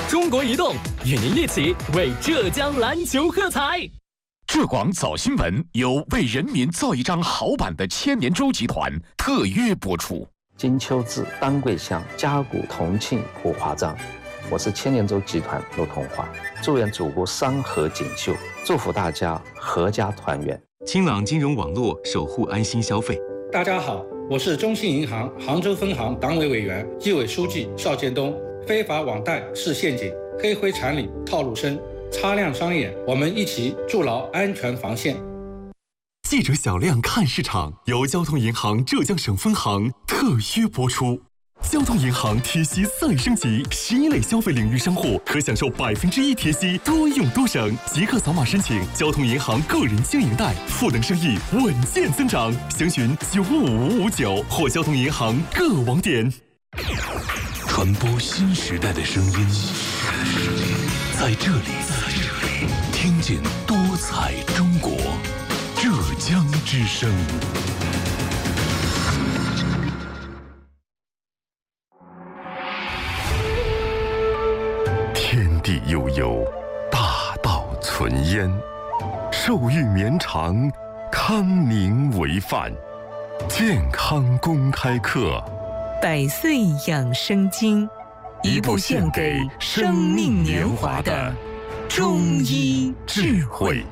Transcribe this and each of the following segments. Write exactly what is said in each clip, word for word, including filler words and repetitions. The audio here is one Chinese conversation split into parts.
中国移动与您一起为浙江篮球喝彩。 浙广早新闻由为人民造一张好版的千年舟集团特约播出。 金秋至，丹桂乡，嘉谷同庆五华章。我是千年舟集团陆同华，祝愿祖国山河锦绣，祝福大家阖家团圆。 清朗金融网络，守护安心消费。 大家好，我是中信银行杭州分行党委委员、纪委书记邵建东。非法网贷是陷阱，黑灰产里套路深，擦亮双眼，我们一起筑牢安全防线。 记者小亮看市场由交通银行浙江省分行特约播出。交通银行贴息再升级，十一类消费领域商户可享受百分之一贴息，多用多省。即刻扫码申请交通银行个人经营贷，赋能生意稳健增长。详询九五五五九或交通银行各网点。 传播新时代的声音，在这里，听见多彩中国，浙江之声。 天地悠悠，大道存焉，寿育绵长，康宁为范。健康公开课， 百岁养生经，一部献给生命年华的中医智慧。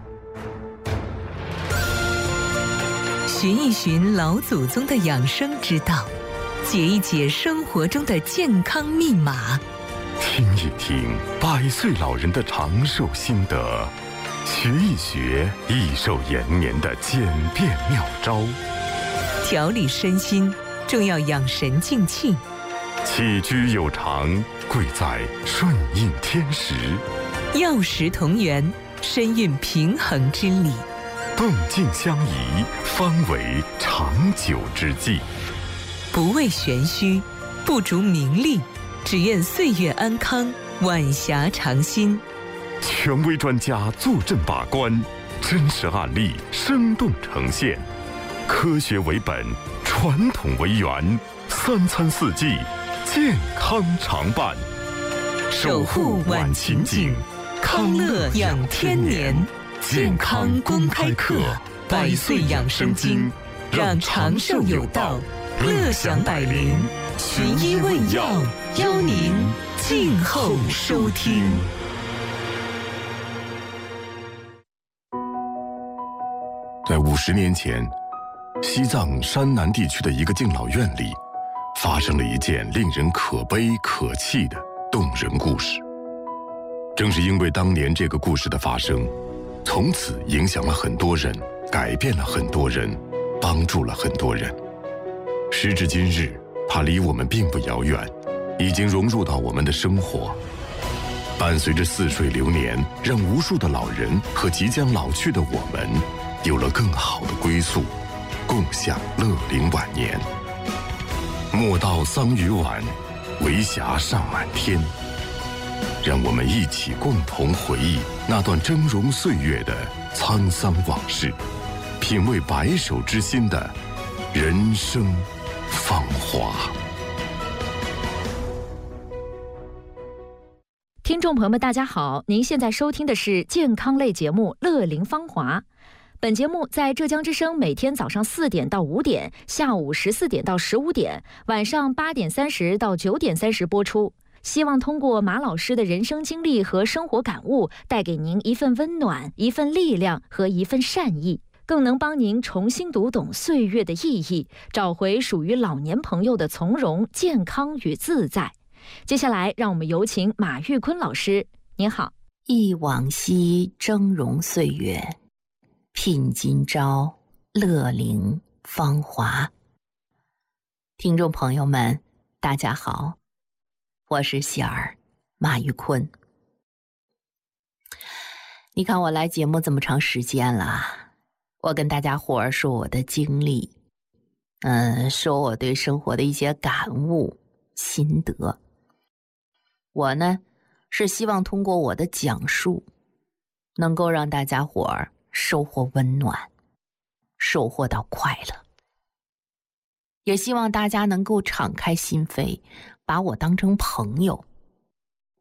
寻一寻老祖宗的养生之道，解一解生活中的健康密码， 听一听百岁老人的长寿心得，学一学益寿延年的简便妙招。 调理身心，重要养神静气。 起居有常，贵在顺应天时。 药食同源，身运平衡之理。 动静相宜，方为长久之计。 不为玄虚，不逐名利，只愿岁月安康，晚霞长新。 权威专家坐镇把关，真实案例生动呈现。科学为本，传统为源，三餐四季，健康常伴。 守护晚晴景，康乐养天年。健康公开课，百岁养生经，让长寿有道，乐享百龄。寻医问药，邀您静候收听。 在五十年前，西藏山南地区的一个敬老院里，发生了一件令人可悲可泣的动人故事。正是因为当年这个故事的发生，从此影响了很多人，改变了很多人，帮助了很多人。时至今日，它离我们并不遥远，已经融入到我们的生活。伴随着似水流年，让无数的老人和即将老去的我们有了更好的归宿，共享乐龄晚年。莫道桑榆晚，为霞尚满天。让我们一起共同回忆那段峥嵘岁月的沧桑往事，品味白首之心的人生芳华。 听众朋友们大家好，您现在收听的是健康类节目《乐龄芳华》。本节目在浙江之声每天早上四点到五点，下午十四点到十五点，晚上八点三十到九点三十播出。希望通过马老师的人生经历和生活感悟，带给您一份温暖、一份力量和一份善意，更能帮您重新读懂岁月的意义，找回属于老年朋友的从容、健康与自在。接下来，让我们有请马玉坤老师。您好。 忆往昔峥嵘岁月，聘今朝乐龄芳华。听众朋友们，大家好。我是喜儿马玉坤。你看我来节目这么长时间了，我跟大家伙儿说我的经历，嗯，说我对生活的一些感悟心得。我呢是希望通过我的讲述，能够让大家伙儿收获温暖，收获到快乐。也希望大家能够敞开心扉，把我当成朋友，